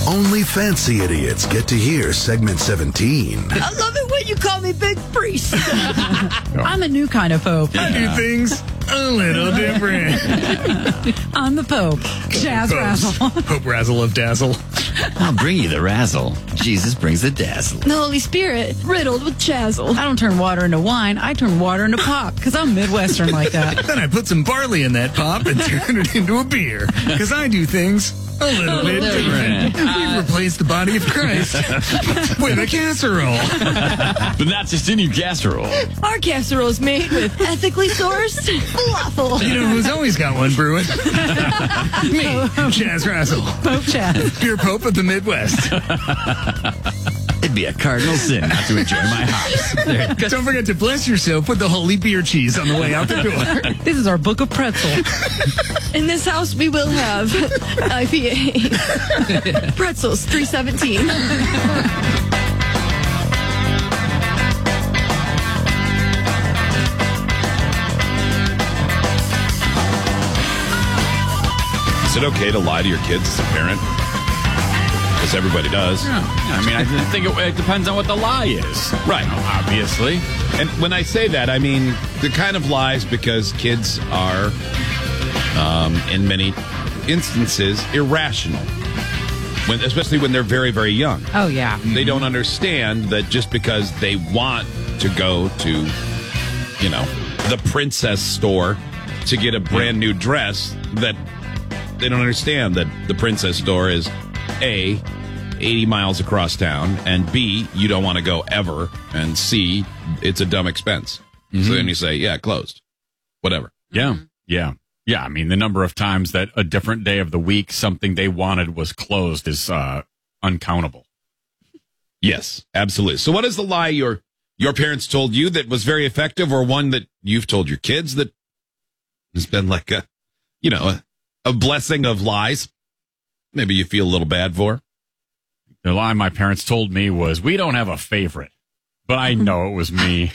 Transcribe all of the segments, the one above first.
Only fancy idiots get to hear segment 17. I love it when you call me Big Priest. I'm a new kind of Pope. I do things a little different. I'm the Pope. Jazz Razzle. Pope Razzle of Dazzle. I'll bring you the razzle. Jesus brings the dazzle. The Holy Spirit, riddled with chazzle. I don't turn water into wine. I turn water into pop because I'm Midwestern like that. Then I put some barley in that pop and turn it into a beer. Because I do things a little bit different. We replaced the body of Christ with a casserole. But not just any casserole. Our casserole is made with ethically sourced falafel. You know who's always got one brewing? Me, Chaz Razzle, Pope Chaz. pure Pope of the Midwest. It'd be a cardinal sin not to enjoy my hops. Don't forget to bless yourself with the holy beer cheese on the way out the door. This is our book of pretzel. In this house, we will have IPA. Pretzels, $3.17. Is it okay to lie to your kids as a parent? Because everybody does. Yeah. I mean, I think it depends on what the lie is. Right. You know, obviously. And when I say that, I mean the kind of lies because kids are, in many instances, irrational. Especially when they're very, very young. Oh, yeah. They don't understand that just because they want to go to, you know, the princess store to get a brand new dress, that they don't understand that the princess store is A, 80 miles across town, and B, you don't want to go ever, and C, it's a dumb expense. Mm-hmm. So then you say, yeah, closed. Whatever. Yeah. Yeah. Yeah. I mean, the number of times that a different day of the week something they wanted was closed is uncountable. Yes, absolutely. So what is the lie your parents told you that was very effective, or one that you've told your kids that has been like a blessing of lies? Maybe you feel a little bad for? The lie my parents told me was, we don't have a favorite, but I know it was me.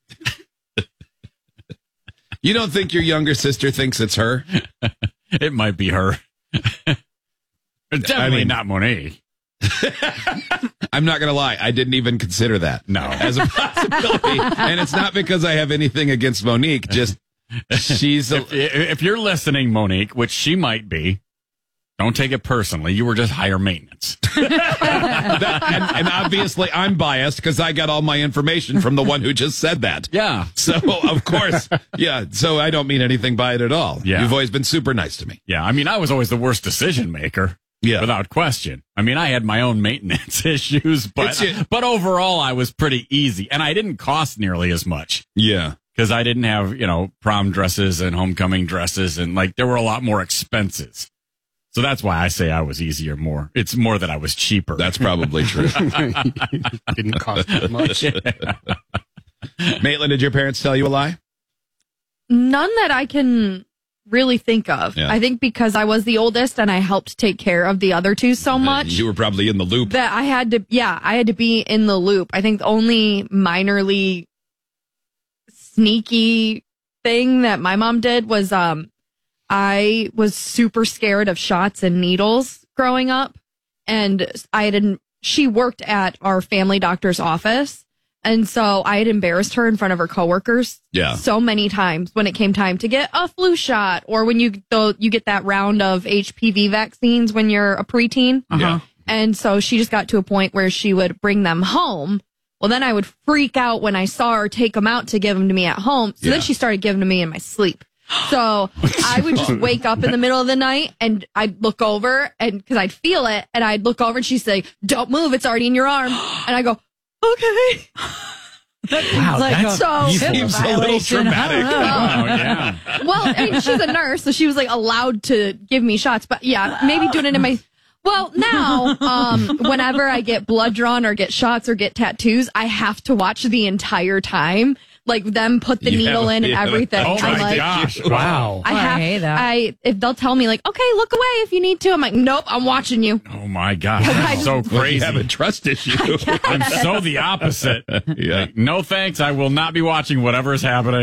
You don't think your younger sister thinks it's her? It might be her. Definitely not Monique. I'm not going to lie. I didn't even consider that. No. As a possibility. And it's not because I have anything against Monique. Just she's... If you're listening, Monique, which she might be, don't take it personally. You were just higher maintenance. and obviously I'm biased because I got all my information from the one who just said that. Yeah. So, of course, yeah. So I don't mean anything by it at all. Yeah. You've always been super nice to me. Yeah. I mean, I was always the worst decision maker. Yeah. Without question. I mean, I had my own maintenance issues, but overall I was pretty easy, and I didn't cost nearly as much. Yeah. Because I didn't have, prom dresses and homecoming dresses, and there were a lot more expenses. So that's why I say I was easier more. It's more that I was cheaper. That's probably true. Didn't cost that much. Maitland, did your parents tell you a lie? None that I can really think of. Yeah. I think because I was the oldest and I helped take care of the other two so much. You were probably in the loop. That I had to be in the loop. I think the only minorly sneaky thing that my mom did was I was super scared of shots and needles growing up, and she worked at our family doctor's office, and so I had embarrassed her in front of her coworkers so many times when it came time to get a flu shot, or when you get that round of HPV vaccines when you're a preteen. Yeah. And so she just got to a point where she would bring them home. Well, then I would freak out when I saw her take them out to give them to me at home. So then she started giving them to me in my sleep. So I would just wake up in the middle of the night and I'd look over, and because I'd feel it, and I'd look over and she'd say, "Don't move, it's already in your arm." And I go, "Okay." Wow, he seems a little traumatic. Oh, yeah. Well, I mean, she's a nurse, so she was allowed to give me shots, but yeah, maybe doing it in my... Well, now, whenever I get blood drawn or get shots or get tattoos, I have to watch the entire time. Them put the needle in and everything. Oh my gosh! Wow. I hate that. If they'll tell me okay, look away if you need to. I'm like, nope, I'm watching you. Oh my gosh! That's so crazy. You have a trust issue. I'm so the opposite. Yeah. No thanks. I will not be watching whatever is happening.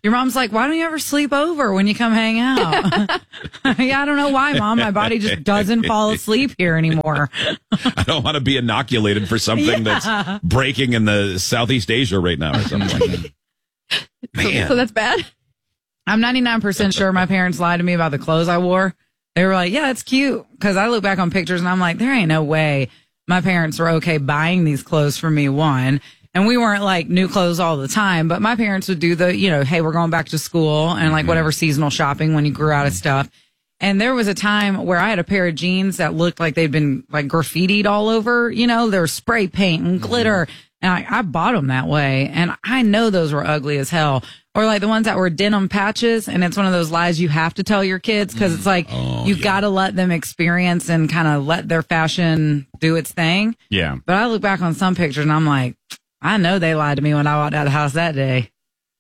Your mom's like, why don't you ever sleep over when you come hang out? Yeah, I don't know why, Mom. My body just doesn't fall asleep here anymore. I don't want to be inoculated for something that's breaking in the Southeast Asia right now or something like that. Man. So that's bad. I'm 99% sure my parents lied to me about the clothes I wore. They were like, yeah, it's cute. Because I look back on pictures and I'm like, there ain't no way my parents were okay buying these clothes for me, one. And we weren't like new clothes all the time, but my parents would do the, hey, we're going back to school and like whatever seasonal shopping when you grew out of stuff. And there was a time where I had a pair of jeans that looked like they'd been like graffitied all over, there was spray paint and glitter. And I bought them that way. And I know those were ugly as hell. Or like the ones that were denim patches. And it's one of those lies you have to tell your kids because it's like you got to let them experience and kind of let their fashion do its thing. Yeah. But I look back on some pictures and I'm like, I know they lied to me when I walked out of the house that day.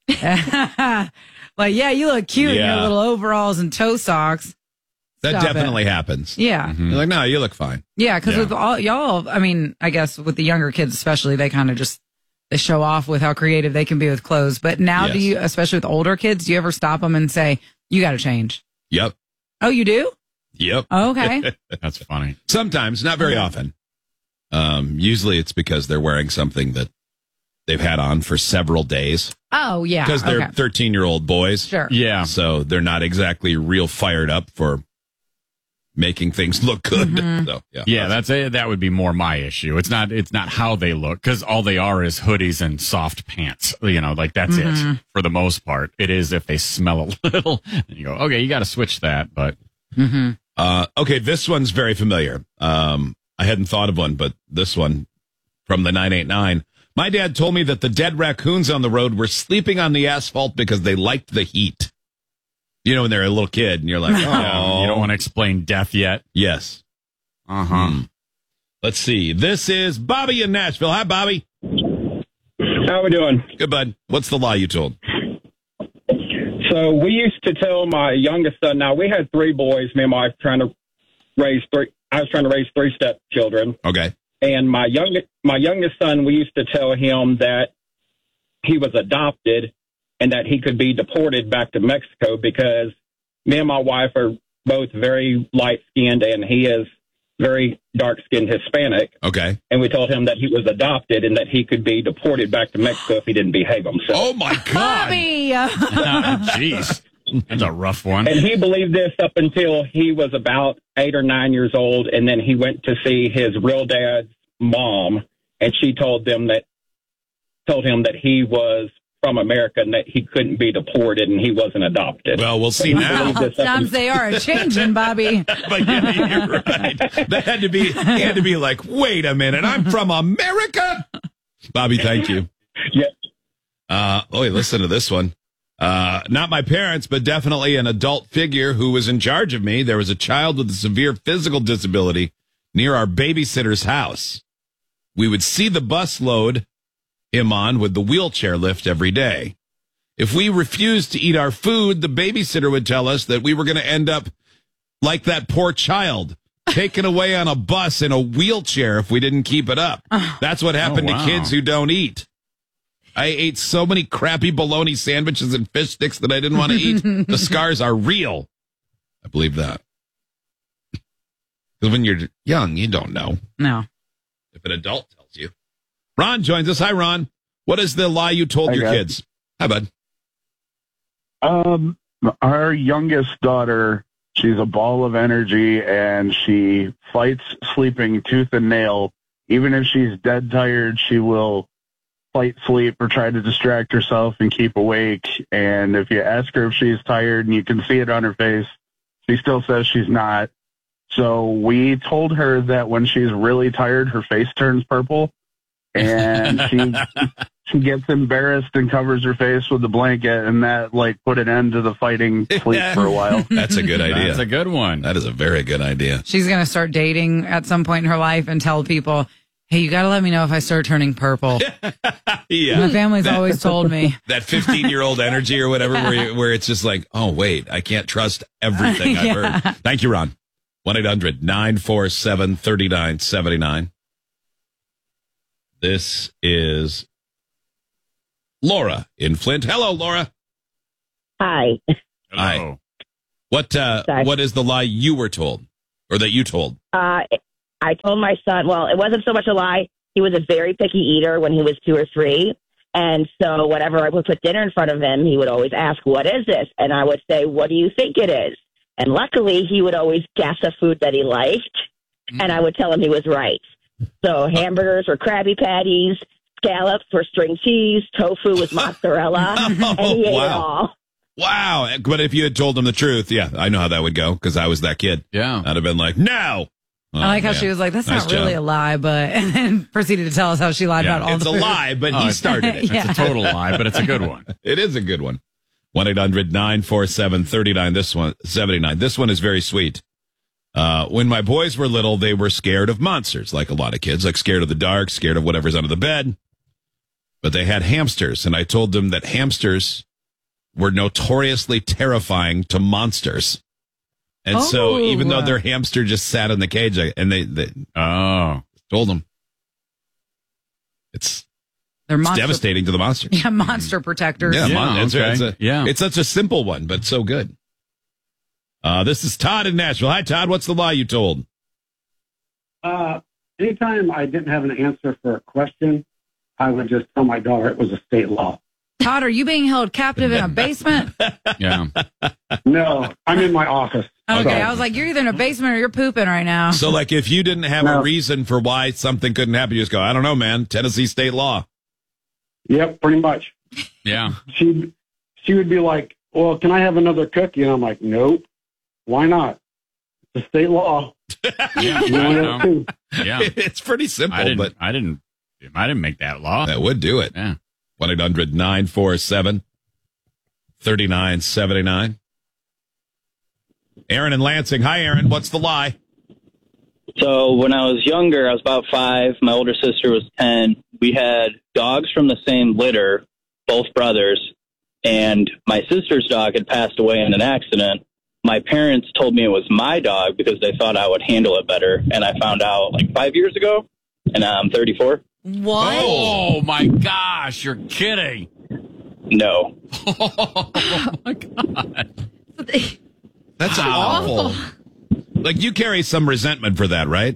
Like, yeah, you look cute in your little overalls and toe socks. That Stop definitely it. happens. Yeah. You're like, no, you look fine. Yeah, because with all y'all, I mean, I guess with the younger kids especially, they kind of just they show off with how creative they can be with clothes. But now, do you, especially with older kids, do you ever stop them and say, "You got to change"? Yep. Oh, you do? Yep. Oh, okay. That's funny. Sometimes, not very often. Usually, it's because they're wearing something that they've had on for several days. Oh, yeah. Because they're 13-year-old boys. Sure. Yeah. So they're not exactly real fired up for making things look good. Mm-hmm. So, Yeah, that would be more my issue. It's not how they look because all they are is hoodies and soft pants. Like that's it for the most part. It is if they smell a little, and you go, okay, you got to switch that. But okay, this one's very familiar. I hadn't thought of one, but this one from the 989. My dad told me that the dead raccoons on the road were sleeping on the asphalt because they liked the heat. When they're a little kid and you're like, oh. You don't want to explain death yet? Yes. Let's see. This is Bobby in Nashville. Hi, Bobby. How we doing? Good, bud. What's the lie you told? So we used to tell my youngest son, now we had three boys, me and my wife trying to raise three. I was trying to raise three stepchildren. Okay. And my youngest son, we used to tell him that he was adopted and that he could be deported back to Mexico because me and my wife are both very light-skinned and he is very dark-skinned Hispanic. Okay. And we told him that he was adopted and that he could be deported back to Mexico if he didn't behave himself. Oh, my God. Bobby! Jeez. That's a rough one. And he believed this up until he was about 8 or 9 years old, and then he went to see his real dad's mom, and she told him that he was from America and that he couldn't be deported and he wasn't adopted. Well, we'll see now. Sometimes they are changing, Bobby. But yeah, you're right. That had to be like, wait a minute, I'm from America. Bobby, thank you. Yeah. Listen to this one. Not my parents, but definitely an adult figure who was in charge of me. There was a child with a severe physical disability near our babysitter's house. We would see the bus load him on with the wheelchair lift every day. If we refused to eat our food, the babysitter would tell us that we were going to end up like that poor child, taken away on a bus in a wheelchair if we didn't keep it up. That's what happened to kids who don't eat. I ate so many crappy bologna sandwiches and fish sticks that I didn't want to eat. The scars are real. I believe that. Because when you're young, you don't know. No. If an adult tells you. Ron joins us. Hi, Ron. What is the lie you told your kids? Hi, bud. Our youngest daughter, she's a ball of energy, and she fights sleeping tooth and nail. Even if she's dead tired, she will fight sleep or try to distract herself and keep awake. And if you ask her if she's tired, and you can see it on her face, she still says she's not. So we told her that when she's really tired, her face turns purple. And she gets embarrassed and covers her face with the blanket, and that put an end to the fighting sleep for a while. That's a good idea. That's a good one. That is a very good idea. She's going to start dating at some point in her life and tell people, hey, you got to let me know if I start turning purple. Yeah. My family's always told me. That 15-year-old energy or whatever, where it's just like, oh, wait, I can't trust everything I've heard. Thank you, Ron. 1-800-947-3979. This is Laura in Flint. Hello, Laura. Hi. Hi. What is the lie you were told, or that you told? I told my son, well, it wasn't so much a lie. He was a very picky eater when he was 2 or 3. And so whenever I would put dinner in front of him, he would always ask, what is this? And I would say, what do you think it is? And luckily, he would always guess a food that he liked, and I would tell him he was right. So hamburgers were Krabby Patties, scallops were string cheese, tofu was mozzarella, and he ate it all. Wow. But if you had told him the truth, yeah, I know how that would go, because I was that kid. Yeah. I'd have been like, no. Oh, I like how she was like, that's Nice not really job. a lie, but, and then proceeded to tell us how she lied about all It's the a food. lie, but he started it. Yeah. It's a total lie, but it's a good one. It is a good one. 1-800-947-39. This one, 79. This one is very sweet. When my boys were little, they were scared of monsters, like a lot of kids, like scared of the dark, scared of whatever's under the bed. But they had hamsters, and I told them that hamsters were notoriously terrifying to monsters. And so even though their hamster just sat in the cage, and they told them it's devastating to the monster. Yeah, monster protectors. Yeah, Yeah, it's such a simple one, but so good. This is Todd in Nashville. Hi, Todd. What's the lie you told? Anytime I didn't have an answer for a question, I would just tell my daughter it was a state law. Todd, are you being held captive in a basement? Yeah. No, I'm in my office. Okay, I was like, you're either in a basement or you're pooping right now. So, like, if you didn't have a reason for why something couldn't happen, you just go, I don't know, man. Tennessee state law. Yep, pretty much. Yeah. She would be like, well, can I have another cookie? And I'm like, nope. Why not? It's a state law. Yeah, You only have two. yeah. It's pretty simple, I but didn't make that law. that would do it. Yeah. 1-800-947-3979. Aaron in Lansing. Hi, Aaron. What's the lie? So when I was younger, I was about 5. My older sister was 10. We had dogs from the same litter, both brothers, and my sister's dog had passed away in an accident. My parents told me it was my dog because they thought I would handle it better, and I found out like 5 years ago, and I'm 34. What? Oh, my gosh. You're kidding. No. Oh, my God. That's awful. Like, you carry some resentment for that, right?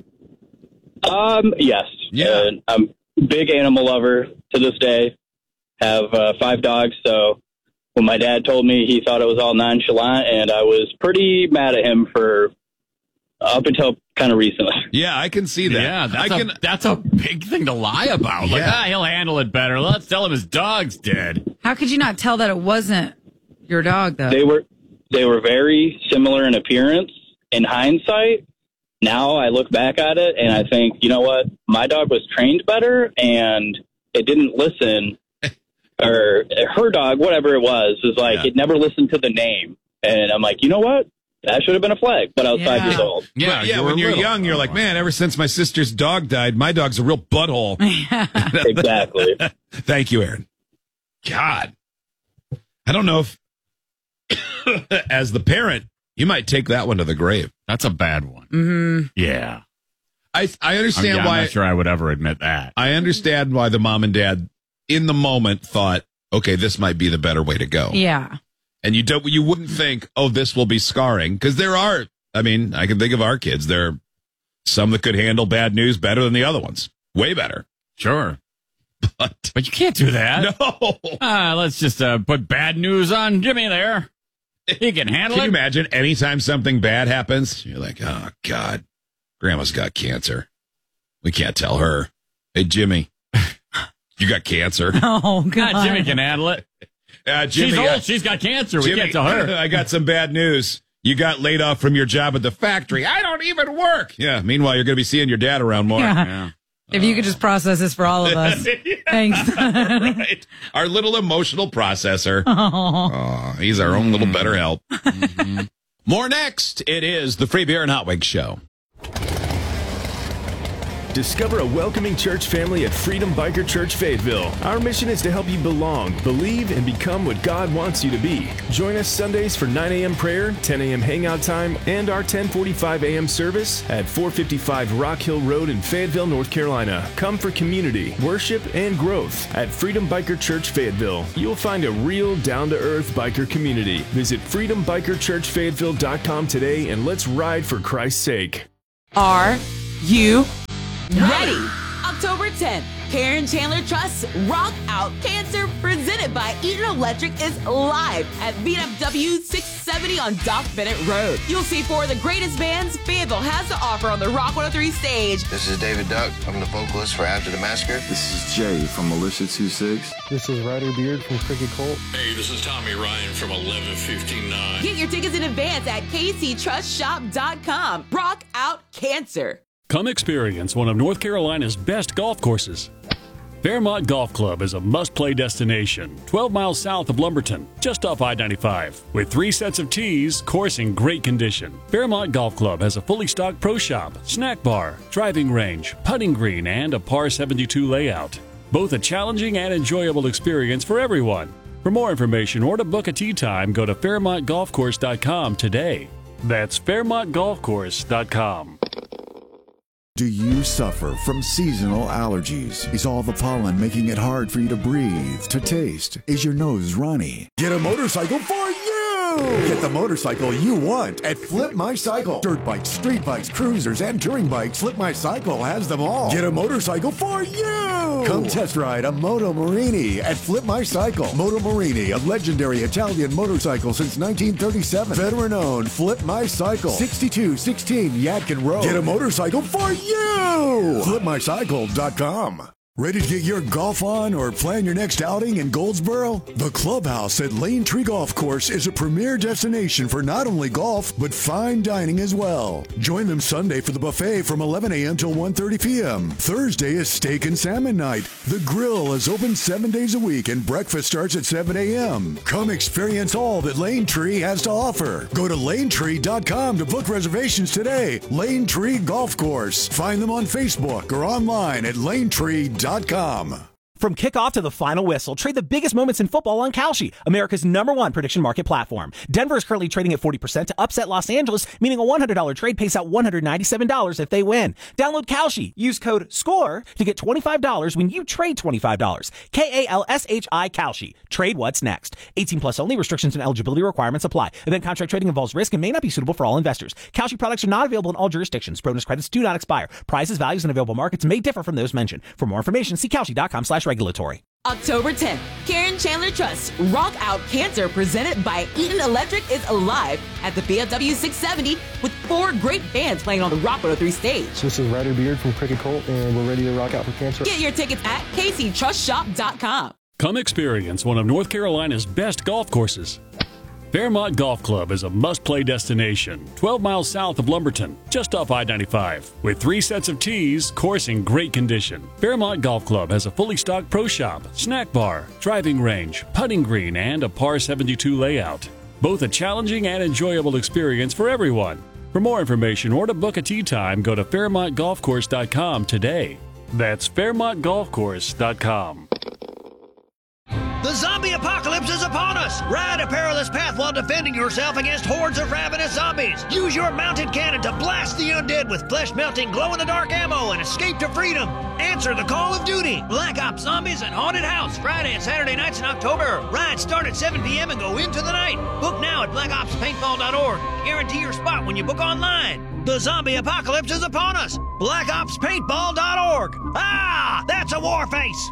Yes. Yeah. I'm a big animal lover to this day. Have 5 dogs, so when my dad told me, he thought it was all nonchalant, and I was pretty mad at him for up until kind of recently. Yeah, I can see that. Yeah, that's a big thing to lie about. Like, he'll handle it better. Let's tell him his dog's dead. How could you not tell that it wasn't your dog, though? They were very similar in appearance. In hindsight, now I look back at it and I think, you know what? My dog was trained better and it didn't listen. Or her dog, whatever it was like, it never listened to the name. And I'm like, you know what? That should have been a flag, but I was 5 years old. Yeah, when you're young, you're like, man, ever since my sister's dog died, my dog's a real butthole. Exactly. Thank you, Aaron. God. I don't know if, as the parent, you might take that one to the grave. That's a bad one. Mm-hmm. Yeah. I understand why. I'm not sure I would ever admit that. I understand why the mom and dad, in the moment, thought, okay, this might be the better way to go. Yeah. And you wouldn't think, oh, this will be scarring. Because there are, I mean, I can think of our kids. There are some that could handle bad news better than the other ones. Way better. Sure. But you can't do that. No. Let's just put bad news on Jimmy there. He can handle Can you it. imagine anytime something bad happens, you're like, oh, God, Grandma's got cancer. We can't tell her. Hey, Jimmy, you got cancer. Oh, God. Jimmy can handle it. Jimmy, She's old. She's got cancer. We can't tell her. I got some bad news. You got laid off from your job at the factory. I don't even work. Yeah. Meanwhile, you're going to be seeing your dad around more. Yeah. If you could just process this for all of us. Thanks. Right. Our little emotional processor. Oh. He's our own little better help. Mm-hmm. More next. It is the Free Beer and Hot Wings Show. Discover a welcoming church family at Freedom Biker Church Fayetteville. Our mission is to help you belong, believe, and become what God wants you to be. Join us Sundays for 9 a.m. prayer, 10 a.m. hangout time, and our 10:45 a.m. service at 455 Rock Hill Road in Fayetteville, North Carolina. Come for community, worship, and growth at Freedom Biker Church Fayetteville. You'll find a real down-to-earth biker community. Visit freedombikerchurchfayetteville.com today and let's ride for Christ's sake. Are you ready? October 10th, Karen Chandler Trust's Rock Out Cancer, presented by Eaton Electric, is live at VFW 670 on Doc Bennett Road. You'll see 4 of the greatest bands Fayetteville has to offer on the Rock 103 stage. This is David Duck. I'm the vocalist for After the Massacre. This is Jay from Militia 26. This is Ryder Beard from Cricket Colt. Hey, this is Tommy Ryan from 1159. Get your tickets in advance at kctrustshop.com. Rock Out Cancer. Come experience one of North Carolina's best golf courses. Fairmont Golf Club is a must-play destination 12 miles south of Lumberton, just off I-95. With 3 sets of tees, course in great condition. Fairmont Golf Club has a fully stocked pro shop, snack bar, driving range, putting green, and a par 72 layout. Both a challenging and enjoyable experience for everyone. For more information or to book a tee time, go to FairmontGolfCourse.com today. That's FairmontGolfCourse.com. Do you suffer from seasonal allergies? Is all the pollen making it hard for you to breathe, to taste? Is your nose runny? Get a motorcycle for you! Get the motorcycle you want at Flip My Cycle. Dirt bikes, street bikes, cruisers, and touring bikes. Flip My Cycle has them all. Get a motorcycle for you! Come test ride a Moto Morini at Flip My Cycle. Moto Morini, a legendary Italian motorcycle since 1937. Veteran-owned Flip My Cycle. 6216 Yadkin Road. Get a motorcycle for you! FlipMyCycle.com. Ready to get your golf on or plan your next outing in Goldsboro? The Clubhouse at Lane Tree Golf Course is a premier destination for not only golf, but fine dining as well. Join them Sunday for the buffet from 11 a.m. till 1:30 p.m. Thursday is steak and salmon night. The grill is open 7 days a week and breakfast starts at 7 a.m. Come experience all that Lane Tree has to offer. Go to lanetree.com to book reservations today. Lane Tree Golf Course. Find them on Facebook or online at lanetree.com. From kickoff to the final whistle, trade the biggest moments in football on Kalshi, America's #1 prediction market platform. Denver is currently trading at 40% to upset Los Angeles, meaning a $100 trade pays out $197 if they win. Download Kalshi. Use code SCORE to get $25 when you trade $25. KALSHI Kalshi. Trade what's next. 18 plus only. Restrictions and eligibility requirements apply. Event contract trading involves risk and may not be suitable for all investors. Kalshi products are not available in all jurisdictions. Bonus credits do not expire. Prices, values, and available markets may differ from those mentioned. For more information, see Kalshi.com/regulatory. October 10th, Karen Chandler Trust Rock Out Cancer, presented by Eaton Electric, is alive at the VFW 670 with 4 great bands playing on the Rock 103 stage. This is Ryder Beard from Cricket Colt, and we're ready to rock out for cancer. Get your tickets at kctrustshop.com. Come experience one of North Carolina's best golf courses. Fairmont Golf Club is a must-play destination 12 miles south of Lumberton, just off I-95. With 3 sets of tees, course in great condition. Fairmont Golf Club has a fully stocked pro shop, snack bar, driving range, putting green, and a par 72 layout. Both a challenging and enjoyable experience for everyone. For more information or to book a tee time, go to FairmontGolfCourse.com today. That's FairmontGolfCourse.com. The zombie apocalypse is upon us! Ride a perilous path while defending yourself against hordes of ravenous zombies! Use your mounted cannon to blast the undead with flesh-melting, glow-in-the-dark ammo and escape to freedom! Answer the call of duty! Black Ops Zombies and Haunted House, Friday and Saturday nights in October. Rides start at 7 p.m. and go into the night. Book now at blackopspaintball.org. Guarantee your spot when you book online. The zombie apocalypse is upon us! blackopspaintball.org. Ah! That's a war face!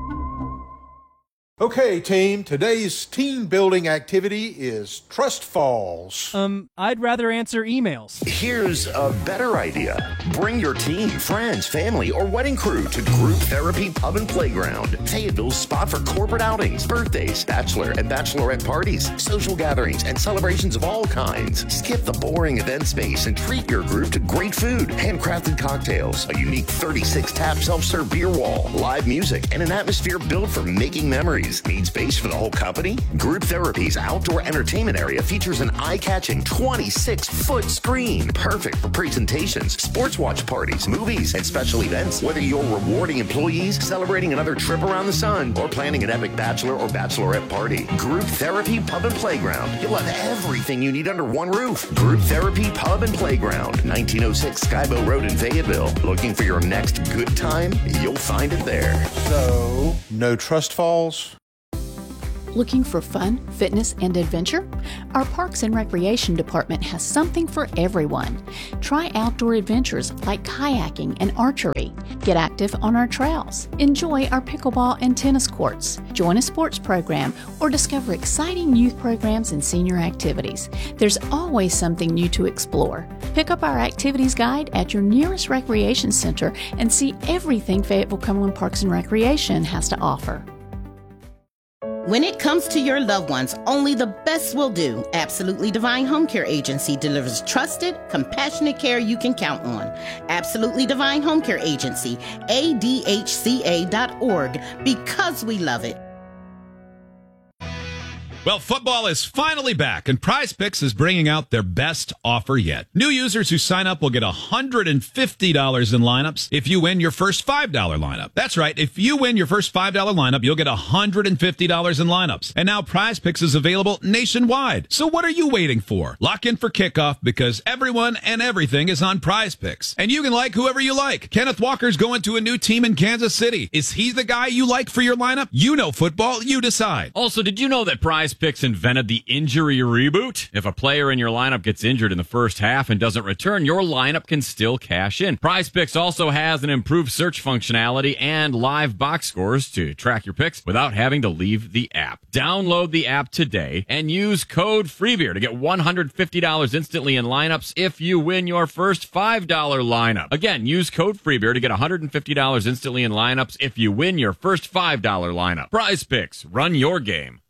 Okay, team, today's team building activity is Trust Falls. I'd rather answer emails. Here's a better idea. Bring your team, friends, family, or wedding crew to Group Therapy Pub and Playground. Fayetteville's spot for corporate outings, birthdays, bachelor and bachelorette parties, social gatherings, and celebrations of all kinds. Skip the boring event space and treat your group to great food, handcrafted cocktails, a unique 36-tap self-serve beer wall, live music, and an atmosphere built for making memories. Therapies need space for the whole company? Group Therapy's outdoor entertainment area features an eye-catching 26-foot screen, perfect for presentations, sports watch parties, movies, and special events. Whether you're rewarding employees, celebrating another trip around the sun, or planning an epic bachelor or bachelorette party, Group Therapy Pub and Playground. You'll have everything you need under one roof. Group Therapy Pub and Playground, 1906 Skybo Road in Fayetteville. Looking for your next good time? You'll find it there. So, no trust falls? Looking for fun, fitness, and adventure? Our Parks and Recreation Department has something for everyone. Try outdoor adventures like kayaking and archery. Get active on our trails. Enjoy our pickleball and tennis courts. Join a sports program or discover exciting youth programs and senior activities. There's always something new to explore. Pick up our activities guide at your nearest recreation center and see everything Fayetteville Cumberland Parks and Recreation has to offer. When it comes to your loved ones, only the best will do. Absolutely Divine Home Care Agency delivers trusted, compassionate care you can count on. Absolutely Divine Home Care Agency, ADHCA.org, because we love it. Well, football is finally back, and Prize Picks is bringing out their best offer yet. New users who sign up will get $150 in lineups if you win your first $5 lineup. That's right. If you win your first $5 lineup, you'll get $150 in lineups. And now Prize Picks is available nationwide. So what are you waiting for? Lock in for kickoff because everyone and everything is on Prize Picks. And you can like whoever you like. Kenneth Walker's going to a new team in Kansas City. Is he the guy you like for your lineup? You know football. You decide. Also, did you know that Prize Picks invented the injury reboot? If a player in your lineup gets injured in the first half and doesn't return, your lineup can still cash in. Prize Picks also has an improved search functionality and live box scores to track your picks without having to leave the app. Download the app today and use code FREEBEER to get $150 instantly in lineups if you win your first $5 lineup. Again, use code FREEBEER to get $150 instantly in lineups if you win your first $5 lineup. Prize Picks. Run your game.